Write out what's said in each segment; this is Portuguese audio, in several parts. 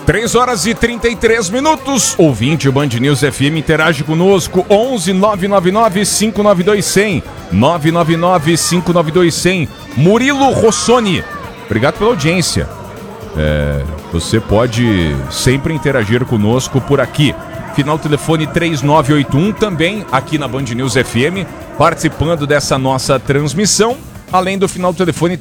3h33. Ouvinte Band News FM, interage conosco. 11 999 592 100. 999 592 100. Murilo Rossoni, obrigado pela audiência. Você pode sempre interagir conosco por aqui. Final telefone 3981, também aqui na Band News FM, participando dessa nossa transmissão. Além do final telefone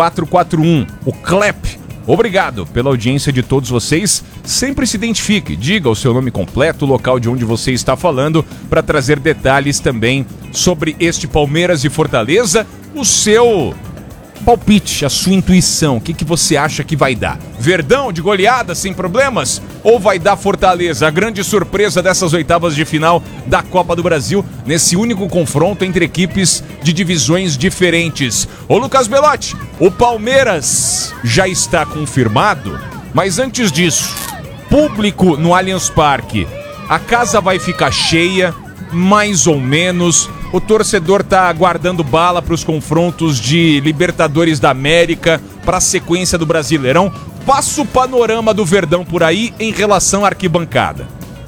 3441, o Clep. Obrigado pela audiência de todos vocês. Sempre se identifique, diga o seu nome completo, o local de onde você está falando, para trazer detalhes também sobre este Palmeiras e Fortaleza, o seu palpite, a sua intuição, o que você acha que vai dar? Verdão de goleada sem problemas? Ou vai dar Fortaleza, a grande surpresa dessas oitavas de final da Copa do Brasil, nesse único confronto entre equipes de divisões diferentes? Ô Lucas Belotti, o Palmeiras já está confirmado, mas antes disso, público no Allianz Parque, a casa vai ficar cheia, mais ou menos? O torcedor tá aguardando bala para os confrontos de Libertadores da América, para a sequência do Brasileirão. Passa o panorama do Verdão por aí em relação à arquibancada.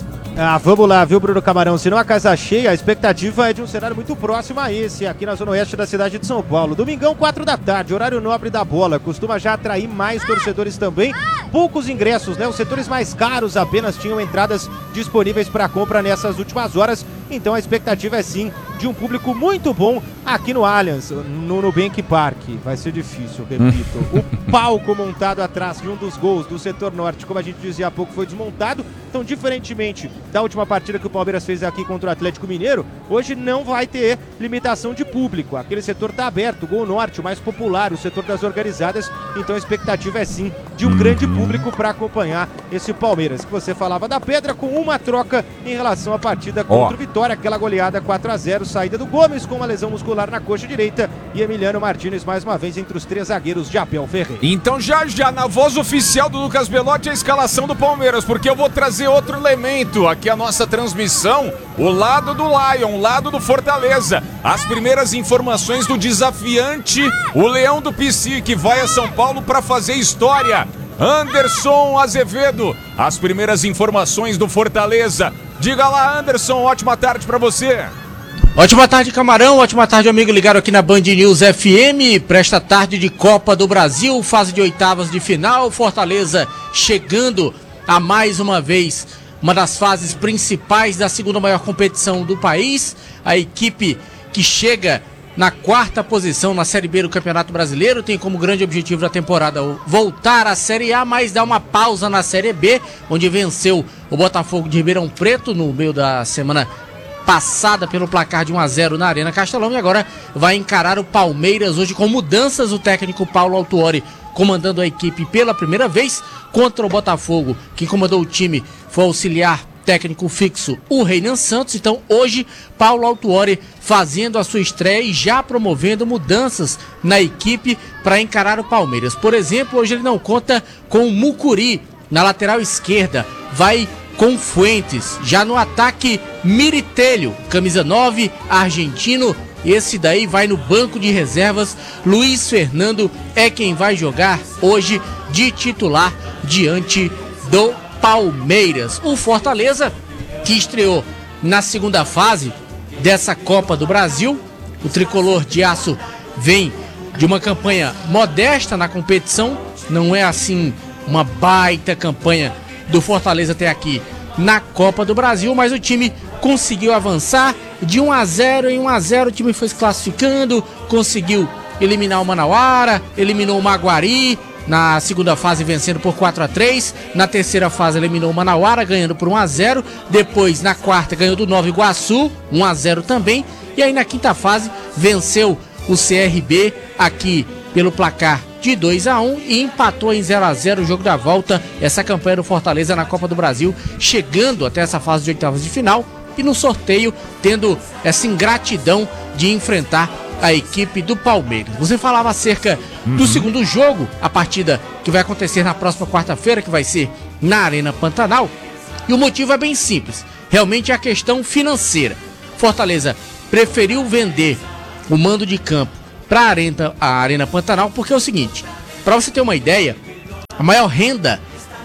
Vamos lá, viu, Bruno Camarão? Se não a casa cheia, a expectativa é de um cenário muito próximo a esse, aqui na zona oeste da cidade de São Paulo. Domingão, 4 da tarde, horário nobre da bola. Costuma já atrair mais torcedores também. Poucos ingressos, né? Os setores mais caros apenas tinham entradas disponíveis para compra nessas últimas horas. Então a expectativa é sim de um público muito bom aqui no Allianz, no Nubank Park. Vai ser difícil, repito. O palco montado atrás de um dos gols do setor norte, como a gente dizia há pouco, foi desmontado. Então, diferentemente da última partida que o Palmeiras fez aqui contra o Atlético Mineiro, hoje não vai ter limitação de público. Aquele setor está aberto, o Gol Norte, o mais popular, o setor das organizadas. Então a expectativa é sim de um grande público para acompanhar esse Palmeiras, que você falava da pedra, com uma troca em relação à partida contra o Vitória, aquela goleada 4-0, saída do Gomes com uma lesão muscular na coxa direita e Emiliano Martínez mais uma vez entre os 3 zagueiros de Abel Ferreira. Então já na voz oficial do Lucas Belotti, a escalação do Palmeiras, porque eu vou trazer outro elemento aqui a nossa transmissão, o lado do Lion, o lado do Fortaleza. As primeiras informações do desafiante, o Leão do PC, que vai a São Paulo para fazer história. Anderson Azevedo, as primeiras informações do Fortaleza. Diga lá, Anderson, ótima tarde para você. Ótima tarde, Camarão, ótima tarde, amigo ligado aqui na Band News FM. Presta tarde de Copa do Brasil, fase de oitavas de final. Fortaleza chegando a mais uma vez uma das fases principais da segunda maior competição do país. A equipe que chega na 4ª posição na Série B do Campeonato Brasileiro, tem como grande objetivo da temporada voltar à Série A, mas dá uma pausa na Série B, onde venceu o Botafogo de Ribeirão Preto no meio da semana passada pelo placar de 1-0 na Arena Castelão, e agora vai encarar o Palmeiras hoje com mudanças. O técnico Paulo Autuori comandando a equipe pela primeira vez contra o Botafogo. Quem comandou o time foi o auxiliar técnico fixo, o Reinan Santos. Então hoje Paulo Autuori fazendo a sua estreia e já promovendo mudanças na equipe para encarar o Palmeiras. Por exemplo, hoje ele não conta com o Mucuri na lateral esquerda, vai com Fuentes. Já no ataque, Miritelho, camisa 9, argentino. Esse daí vai no banco de reservas. Luiz Fernando é quem vai jogar hoje de titular diante do Palmeiras. O Fortaleza, que estreou na segunda fase dessa Copa do Brasil. O tricolor de aço vem de uma campanha modesta na competição. Não é assim uma baita campanha do Fortaleza até aqui na Copa do Brasil, mas o time conseguiu avançar de 1-0 em 1-0. O time foi se classificando, conseguiu eliminar o Manauara, eliminou o Maguari na segunda fase, vencendo por 4-3. Na terceira fase eliminou o Manauara, ganhando por 1-0. Depois na quarta ganhou do Nova Iguaçu, 1-0 também. E aí na quinta fase venceu o CRB aqui pelo placar de 2-1 e empatou em 0-0 o jogo da volta. Essa campanha do Fortaleza na Copa do Brasil, chegando até essa fase de oitavas de final e no sorteio tendo essa ingratidão de enfrentar a equipe do Palmeiras. Você falava acerca do segundo jogo, a partida que vai acontecer na próxima quarta-feira, que vai ser na Arena Pantanal, e o motivo é bem simples, realmente é a questão financeira. Fortaleza preferiu vender o mando de campo para a Arena Pantanal, porque é o seguinte, para você ter uma ideia, a maior renda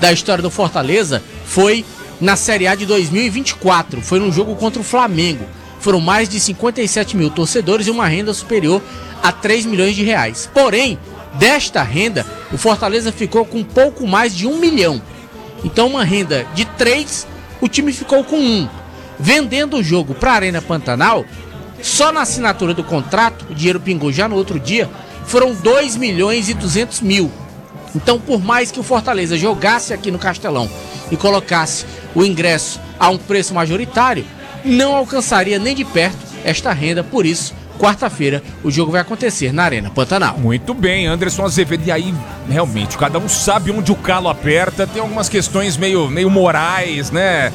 da história do Fortaleza foi na Série A de 2024. Foi num jogo contra o Flamengo. Foram mais de 57 mil torcedores e uma renda superior a 3 milhões de reais. Porém, desta renda, o Fortaleza ficou com pouco mais de 1 milhão. Então, uma renda de 3, o time ficou com 1. Vendendo o jogo para a Arena Pantanal, só na assinatura do contrato, o dinheiro pingou já no outro dia, foram 2 milhões e 200 mil. Então, por mais que o Fortaleza jogasse aqui no Castelão e colocasse o ingresso a um preço majoritário, não alcançaria nem de perto esta renda. Por isso, quarta-feira, o jogo vai acontecer na Arena Pantanal. Muito bem, Anderson Azevedo. E aí, realmente, cada um sabe onde o calo aperta. Tem algumas questões meio morais, né?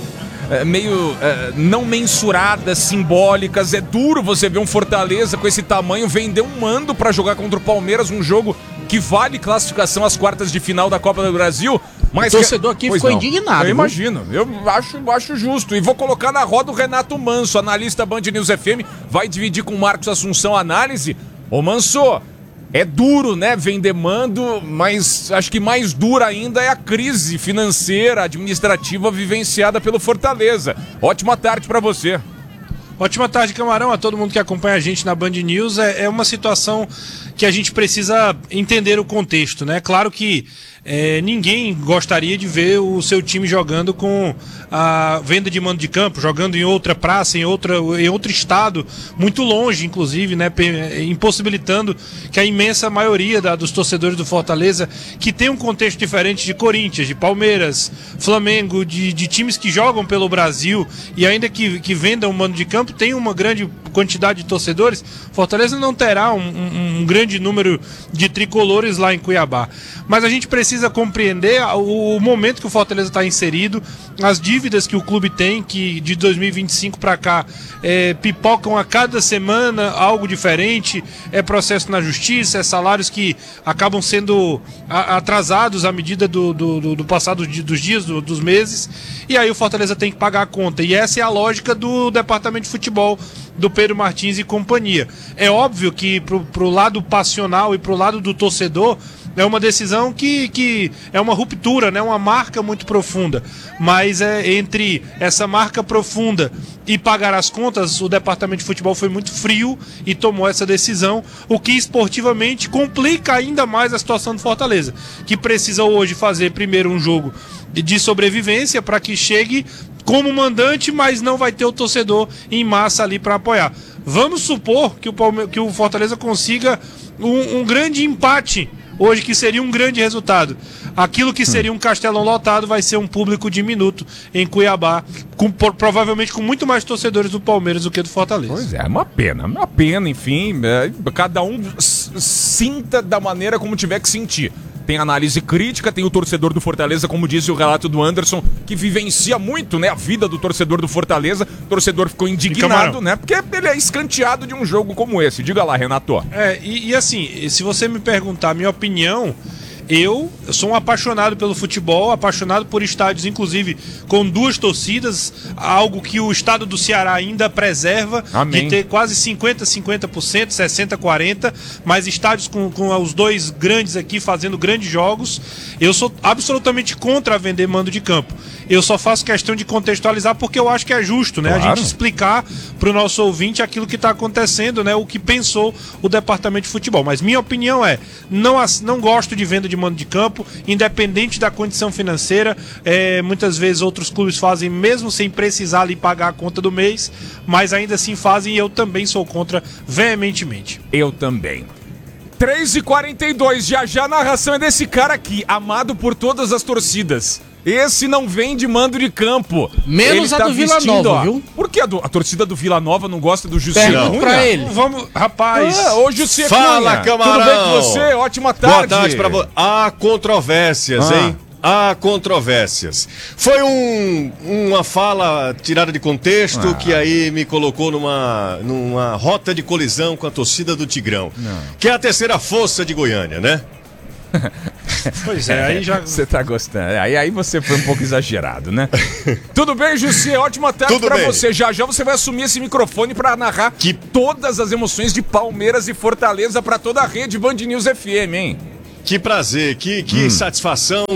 Meio não mensuradas, simbólicas. É duro você ver um Fortaleza com esse tamanho vender um mando para jogar contra o Palmeiras, um jogo que vale classificação às quartas de final da Copa do Brasil. Mas o torcedor aqui ficou indignado. Eu imagino, eu acho justo. E vou colocar na roda o Renato Manso, analista Band News FM, vai dividir com o Marcos Assunção a análise. Ô Manso, é duro, né, vender mando, mas acho que mais dura ainda é a crise financeira, administrativa vivenciada pelo Fortaleza. Ótima tarde pra você. Ótima tarde, Camarão, a todo mundo que acompanha a gente na Band News. É uma situação que a gente precisa entender o contexto, né? Claro que ninguém gostaria de ver o seu time jogando com a venda de mando de campo, jogando em outra praça, em outro estado, muito longe, inclusive, né? Impossibilitando que a imensa maioria dos torcedores do Fortaleza, que tem um contexto diferente de Corinthians, de Palmeiras, Flamengo, de times que jogam pelo Brasil e ainda que vendam mando de campo, tem uma grande quantidade de torcedores. Fortaleza não terá um grande número de tricolores lá em Cuiabá. Mas a gente precisa compreender o momento que o Fortaleza está inserido, as dívidas que o clube tem, que de 2025 para cá pipocam a cada semana algo diferente, é processo na justiça, é salários que acabam sendo atrasados à medida do passado dos dias, dos meses, e aí o Fortaleza tem que pagar a conta. E essa é a lógica do departamento de futebol do Pedro Martins e companhia. É óbvio que pro lado passional e pro lado do torcedor é uma decisão que é uma ruptura, né? Uma marca muito profunda. Mas entre essa marca profunda e pagar as contas, o departamento de futebol foi muito frio e tomou essa decisão, o que esportivamente complica ainda mais a situação do Fortaleza, que precisa hoje fazer primeiro um jogo de sobrevivência para que chegue como mandante, mas não vai ter o torcedor em massa ali para apoiar. Vamos supor que o Fortaleza consiga um grande empate hoje, que seria um grande resultado. Aquilo que seria um Castelão lotado vai ser um público diminuto em Cuiabá, provavelmente com muito mais torcedores do Palmeiras do que do Fortaleza. Pois é, uma pena, enfim, cada um sinta da maneira como tiver que sentir. Tem análise crítica, tem o torcedor do Fortaleza, como disse o relato do Anderson, que vivencia muito, né, a vida do torcedor do Fortaleza. O torcedor ficou indignado, né, porque ele é escanteado de um jogo como esse. Diga lá, Renato. E assim, se você me perguntar a minha opinião, eu sou um apaixonado pelo futebol, apaixonado por estádios, inclusive com 2 torcidas, algo que o estado do Ceará ainda preserva. Amém. De ter quase 50%, 60-40%, mas estádios com os 2 grandes aqui fazendo grandes jogos. Eu sou absolutamente contra vender mando de campo. Eu só faço questão de contextualizar porque eu acho que é justo, né? Claro. A gente explicar para o nosso ouvinte aquilo que está acontecendo, né? O que pensou o departamento de futebol. Mas minha opinião não gosto de venda de mando de campo, independente da condição financeira. Muitas vezes outros clubes fazem mesmo sem precisar ali pagar a conta do mês, mas ainda assim fazem, e eu também sou contra veementemente. Eu também. 3h42, já a narração é desse cara aqui, amado por todas as torcidas. Esse não vem de mando de campo. Menos a do Vila Nova, viu? Por que a torcida do Vila Nova não gosta do Jussier Cunha? Pra ele. Vamos, rapaz. Ô, Jussier Cunha. Fala, Camarão. Tudo bem com você? Ótima tarde. Boa tarde pra você. Há controvérsias, hein? Há controvérsias. Foi uma fala tirada de contexto que aí me colocou numa rota de colisão com a torcida do Tigrão. Que é a terceira força de Goiânia, né? Pois é, aí já... Você tá gostando. Aí você foi um pouco exagerado, né? Tudo bem, Jussier? Ótima tarde. Tudo pra bem. Você. Já você vai assumir esse microfone pra narrar todas as emoções de Palmeiras e Fortaleza pra toda a rede Band News FM, hein? Que prazer, que satisfação,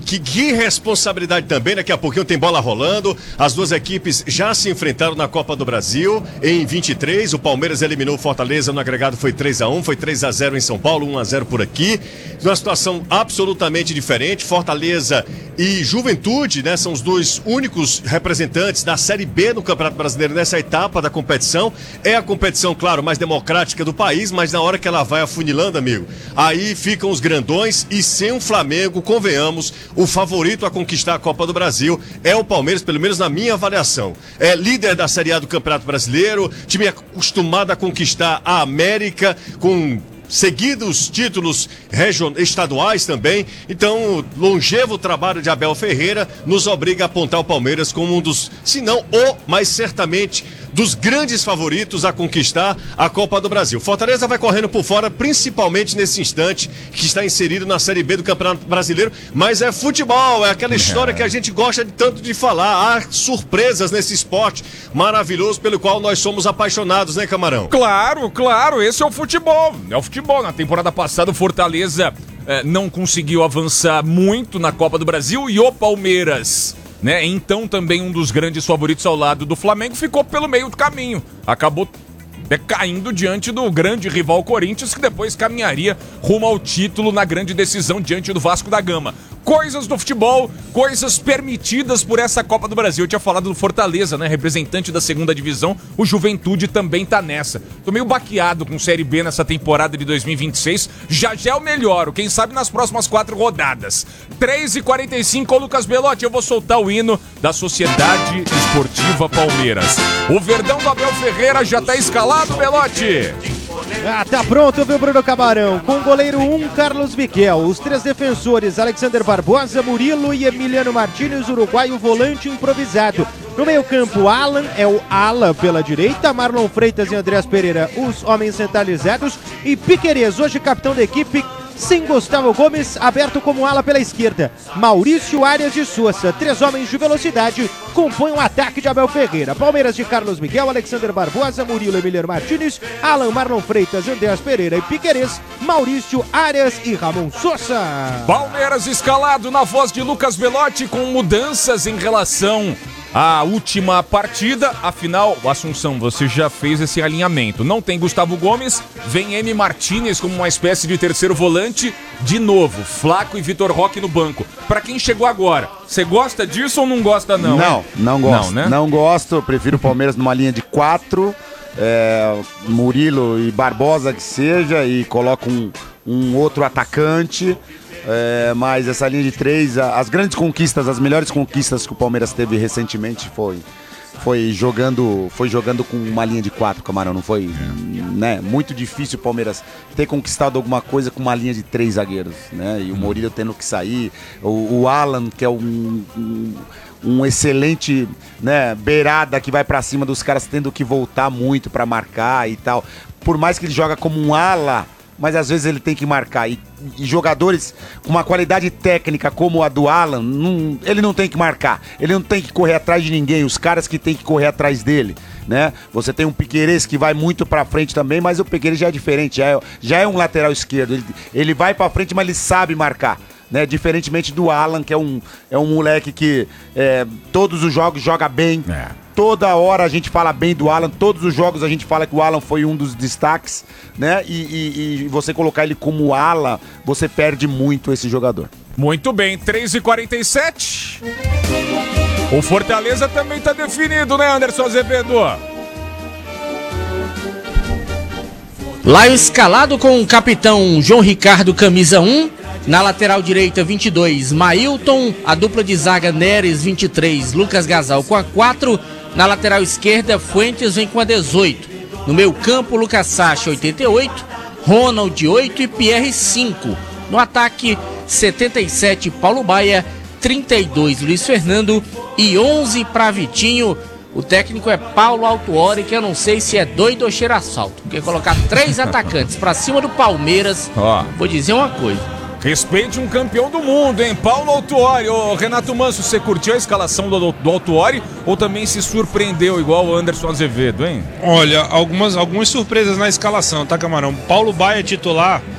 que responsabilidade também. Daqui a pouquinho tem bola rolando. As duas equipes já se enfrentaram na Copa do Brasil em 23. O Palmeiras eliminou o Fortaleza no agregado, foi 3-1, foi 3-0 em São Paulo, 1-0 por aqui. Uma situação absolutamente diferente. Fortaleza e Juventude, né, são os dois únicos representantes da Série B no Campeonato Brasileiro nessa etapa da competição. É a competição, claro, mais democrática do país, mas na hora que ela vai afunilando, amigo, aí ficam os grandões e sem o Flamengo, convenhamos, o favorito a conquistar a Copa do Brasil é o Palmeiras, pelo menos na minha avaliação. É líder da Série A do Campeonato Brasileiro, time acostumado a conquistar a América com seguidos títulos estaduais também. Então, o longevo trabalho de Abel Ferreira nos obriga a apontar o Palmeiras como um dos, se não o, mas certamente dos grandes favoritos a conquistar a Copa do Brasil. Fortaleza vai correndo por fora, principalmente nesse instante que está inserido na Série B do Campeonato Brasileiro, mas é futebol, é aquela história que a gente gosta tanto de falar. Há surpresas nesse esporte maravilhoso pelo qual nós somos apaixonados, né, Camarão? Claro, esse é o futebol. É o futebol. Na temporada passada, o Fortaleza não conseguiu avançar muito na Copa do Brasil e o Palmeiras, né? Então também um dos grandes favoritos ao lado do Flamengo ficou pelo meio do caminho. Acabou caindo diante do grande rival Corinthians, que depois caminharia rumo ao título na grande decisão diante do Vasco da Gama. Coisas do futebol, coisas permitidas por essa Copa do Brasil. Eu tinha falado do Fortaleza, né? Representante da segunda divisão, o Juventude também tá nessa. Tô meio baqueado com Série B nessa temporada de 2026. Já é o melhor, quem sabe nas próximas 4 rodadas. 3h45, Lucas Belotti, eu vou soltar o hino da Sociedade Esportiva Palmeiras. O Verdão do Abel Ferreira já tá escalado, Belotti. Tá pronto, viu, Bruno Camarão? Com o goleiro 1, Carlos Miquel. Os 3 defensores, Alexander Barbosa, Murilo e Emiliano Martínez, uruguaio, volante improvisado. No meio-campo, Alan é o ala pela direita, Marlon Freitas e Andreas Pereira, os homens centralizados, e Piquerez, hoje capitão da equipe, sem Gustavo Gomes, aberto como ala pela esquerda. Maurício, Arias e Sousa, 3 homens de velocidade, compõem o ataque de Abel Ferreira. Palmeiras de Carlos Miguel, Alexander Barbosa, Murilo, Emiliano Martínez, Alan, Marlon Freitas, Andreas Pereira e Piquerez, Maurício, Arias e Ramon Sousa. Palmeiras escalado na voz de Lucas Belotti, com mudanças em relação à última partida. Afinal, Assunção, você já fez esse alinhamento. Não tem Gustavo Gomes, vem M. Martínez como uma espécie de terceiro volante. De novo, Flaco e Vitor Roque no banco. Pra quem chegou agora, você gosta disso ou não gosta não? Não gosto. Não, né? Não gosto, eu prefiro o Palmeiras numa linha de 4, Murilo e Barbosa que seja, e coloco um outro atacante. Mas essa linha de 3, as grandes conquistas, as melhores conquistas que o Palmeiras teve recentemente foi jogando com uma linha de 4, Camarão. Não foi, né? Muito difícil o Palmeiras ter conquistado alguma coisa com uma linha de 3 zagueiros, né? E o Murilo tendo que sair, o Alan, que é um excelente, né, beirada que vai pra cima dos caras, tendo que voltar muito pra marcar e tal. Por mais que ele joga como um ala, mas às vezes ele tem que marcar. E jogadores com uma qualidade técnica como a do Alan, ele não tem que marcar. Ele não tem que correr atrás de ninguém. Os caras que tem que correr atrás dele, né? Você tem um Piquerez que vai muito pra frente também, mas o Piquerez já é diferente. Já é um lateral esquerdo. Ele vai pra frente, mas ele sabe marcar, né? Diferentemente do Alan, que é um moleque que todos os jogos joga bem. Toda hora a gente fala bem do Alan, todos os jogos a gente fala que o Alan foi um dos destaques, né? E você colocar ele como ala, você perde muito esse jogador. Muito bem, 3h47. O Fortaleza também tá definido, né, Anderson Azevedo? Lá escalado com o capitão João Ricardo, camisa 1. Na lateral direita, 22, Mailton. A dupla de zaga, Neres, 23, Lucas Gasal com a 4. Na lateral esquerda, Fuentes vem com a 18. No meio campo, Lucas Sacha, 88, Ronald, 8 e Pierre, 5. No ataque, 77, Paulo Baia, 32, Luiz Fernando e 11 para Vitinho. O técnico é Paulo Autuori, que eu não sei se é doido ou cheira asfalto. Porque colocar 3 atacantes para cima do Palmeiras, vou dizer uma coisa. Respeite um campeão do mundo, hein? Paulo Autuori. Ô, Renato Manso, você curtiu a escalação do Autuori ou também se surpreendeu igual o Anderson Azevedo, hein? Olha, algumas surpresas na escalação, tá, Camarão? Paulo Baia titular,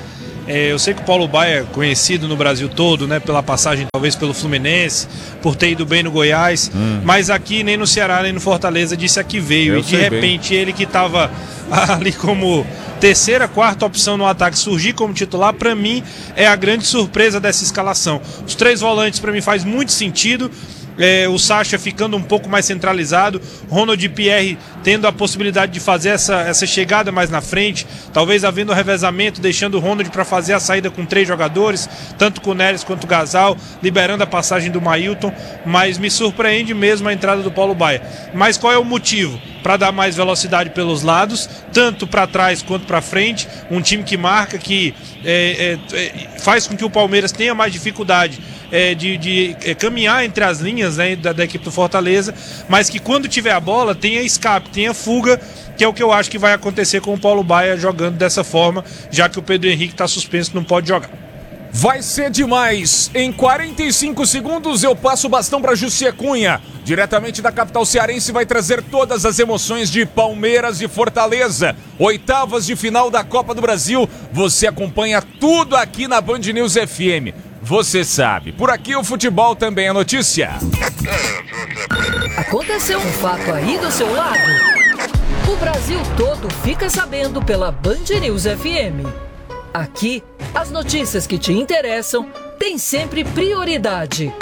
Eu sei que o Paulo Baier é conhecido no Brasil todo, né, pela passagem talvez pelo Fluminense, por ter ido bem no Goiás, mas aqui nem no Ceará nem no Fortaleza disse a que veio. E de repente ele que estava ali como terceira, quarta opção no ataque surgir como titular, para mim é a grande surpresa dessa escalação. Os 3 volantes para mim faz muito sentido. O Sacha ficando um pouco mais centralizado, Ronald e Pierre tendo a possibilidade de fazer essa chegada mais na frente, talvez havendo revezamento, deixando o Ronald para fazer a saída com 3 jogadores, tanto com o Neres quanto o Gasal, liberando a passagem do Mailton, mas me surpreende mesmo a entrada do Paulo Baier. Mas qual é o motivo? Para dar mais velocidade pelos lados, tanto para trás quanto para frente, um time que marca, que faz com que o Palmeiras tenha mais dificuldade de caminhar entre as linhas, né, da equipe do Fortaleza, mas que quando tiver a bola tenha escape, tenha fuga, que é o que eu acho que vai acontecer com o Paulo Baier jogando dessa forma, já que o Pedro Henrique está suspenso, não pode jogar. Vai ser demais. Em 45 segundos eu passo o bastão para José Cunha, diretamente da capital cearense, vai trazer todas as emoções de Palmeiras e Fortaleza. Oitavas de final da Copa do Brasil. Você acompanha tudo aqui na Band News FM. Você sabe, por aqui o futebol também é notícia. Aconteceu um fato aí do seu lado? O Brasil todo fica sabendo pela Band News FM. Aqui, as notícias que te interessam têm sempre prioridade.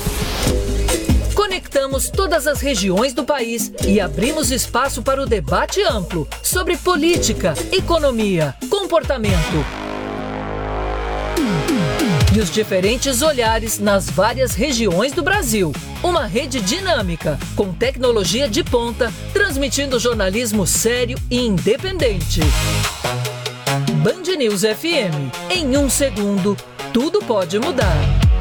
Conectamos todas as regiões do país e abrimos espaço para o debate amplo sobre política, economia, comportamento e os diferentes olhares nas várias regiões do Brasil. Uma rede dinâmica, com tecnologia de ponta, transmitindo jornalismo sério e independente. Band News FM. Em 1 segundo, tudo pode mudar.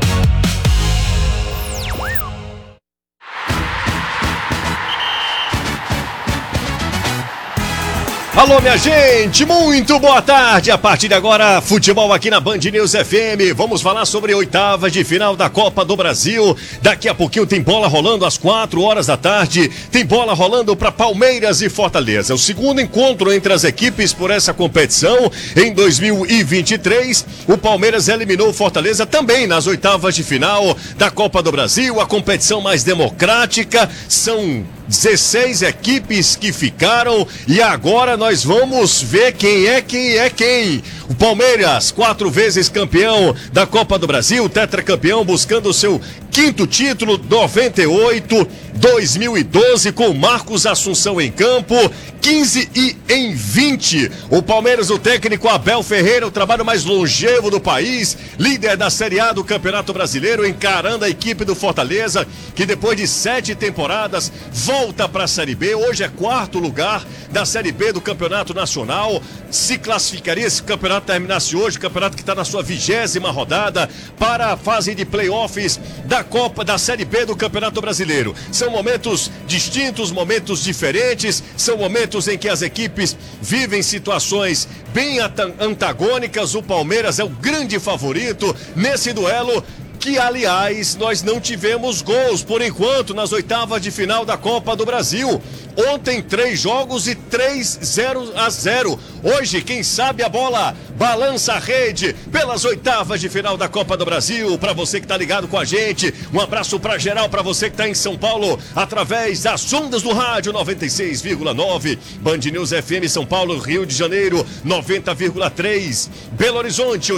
Alô, minha gente, muito boa tarde. A partir de agora, futebol aqui na Band News FM. Vamos falar sobre oitavas de final da Copa do Brasil. Daqui a pouquinho tem bola rolando às 4 horas da tarde. Tem bola rolando para Palmeiras e Fortaleza. O segundo encontro entre as equipes por essa competição em 2023. O Palmeiras eliminou o Fortaleza também nas oitavas de final da Copa do Brasil. A competição mais democrática. São 16 equipes que ficaram e agora nós vamos ver quem é quem. O Palmeiras, 4 vezes campeão da Copa do Brasil, tetracampeão, buscando o seu 5º título, 98, 2012, com Marcos Assunção em campo, 15 e em 20. O Palmeiras, o técnico Abel Ferreira, o trabalho mais longevo do país, líder da Série A do Campeonato Brasileiro, encarando a equipe do Fortaleza, que depois de 7 temporadas volta para a Série B. Hoje é 4º lugar da Série B do Campeonato Nacional. Se classificaria se o campeonato terminasse hoje, o campeonato que está na sua 20ª rodada, para a fase de playoffs da Copa da Série B do Campeonato Brasileiro. São momentos distintos, momentos diferentes, são momentos em que as equipes vivem situações bem antagônicas. O Palmeiras é o grande favorito nesse duelo, que aliás nós não tivemos gols por enquanto nas oitavas de final da Copa do Brasil. Ontem 3 jogos e 3-0. Hoje, quem sabe a bola balança a rede pelas oitavas de final da Copa do Brasil. Para você que tá ligado com a gente, um abraço para geral, para você que tá em São Paulo, através das ondas do rádio 96,9, Band News FM São Paulo, Rio de Janeiro 90,3, Belo Horizonte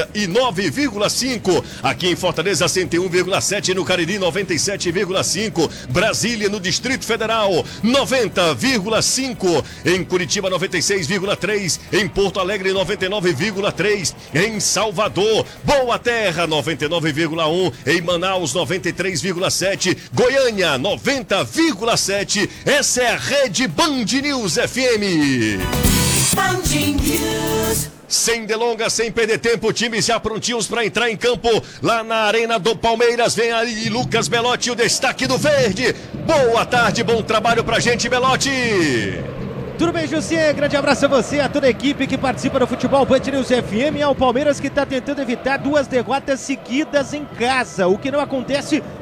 89,5, aqui em Fortaleza 101,7, no Cariri 97,5, Brasília no Distrito Federal 90,5, em Curitiba 96,3, em Porto Alegre 99,3, em Salvador, Boa Terra 99,1, em Manaus 93,7, Goiânia 90,7. Essa é a rede Band News FM. Band News. Sem delongas, sem perder tempo, times já prontinhos para entrar em campo lá na Arena do Palmeiras. Vem aí Lucas Belotti, o destaque do verde. Boa tarde, bom trabalho pra gente, Belotti. Tudo bem, José? Grande abraço a você, a toda a equipe que participa do futebol Band News FM. É o Palmeiras que está tentando evitar 2 derrotas seguidas em casa, o que não acontece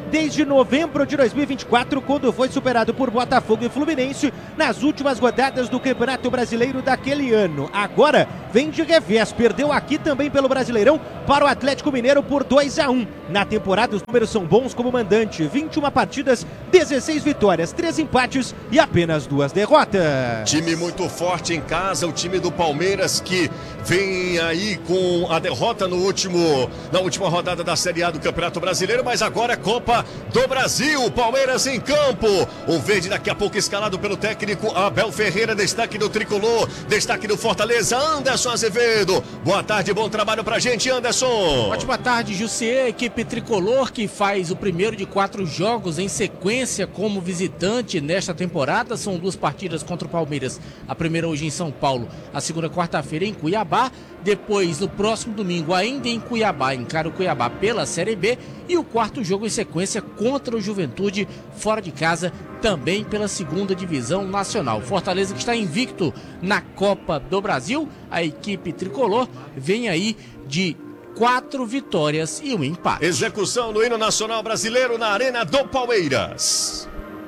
desde novembro de 2024, quando foi superado por Botafogo e Fluminense nas últimas rodadas do Campeonato Brasileiro daquele ano. Agora vem de revés, perdeu aqui também pelo Brasileirão para o Atlético Mineiro por 2-1. Na temporada os números são bons como mandante, 21 partidas, 16 vitórias, 3 empates e apenas 2 derrotas. Time muito forte em casa, o time do Palmeiras que vem aí com a derrota na última rodada da Série A do Campeonato Brasileiro, mas agora é Copa do Brasil. Palmeiras em campo. O verde daqui a pouco escalado pelo técnico Abel Ferreira, destaque do Tricolor, destaque do Fortaleza, Anderson Azevedo. Boa tarde, bom trabalho pra gente, Anderson. Ótima tarde, Jussier, equipe Tricolor que faz o primeiro de 4 jogos em sequência como visitante nesta temporada. São 2 partidas contra o Palmeiras. A primeira hoje em São Paulo, a segunda quarta-feira em Cuiabá. Depois, no próximo domingo, ainda em Cuiabá, encara o Cuiabá pela Série B. E o 4º jogo em sequência contra o Juventude, fora de casa, também pela 2ª Divisão Nacional. Fortaleza que está invicto na Copa do Brasil. A equipe tricolor vem aí de 4 vitórias e 1 empate. Execução no hino nacional brasileiro na Arena do Palmeiras.